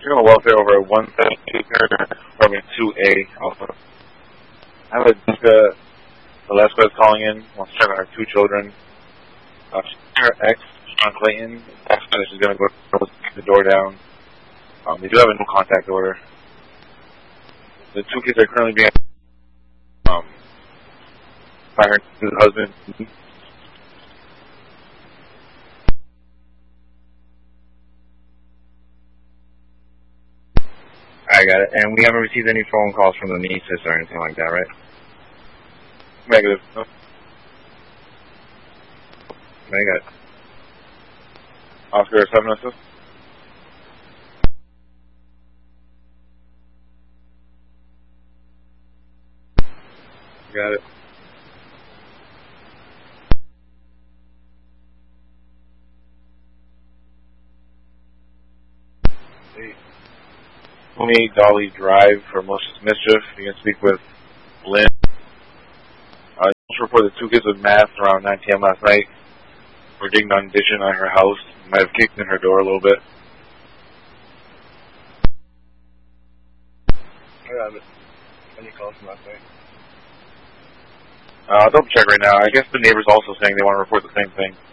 You're on welfare over at 117 apartment 2A Alpha. I have a Jessica Velasquez calling in. Wants to check on her 2 children. Her ex, Sean Clayton, asked her that she's going to go kick the door down. They do have a no contact order. The 2 kids are currently being by her husband. I got it. And we haven't received any phone calls from the nieces or anything like that, right? Negative. I got it. Oscar 7 assist. Got it. Tony Dolly Drive for malicious mischief. You can speak with Lynn. Just report the 2 kids with math around 9 p.m. last night were digging on addition on her house. Might have kicked in her door a little bit. I got it. Any calls from last night? Double check right now. I guess the neighbor's also saying they want to report the same thing.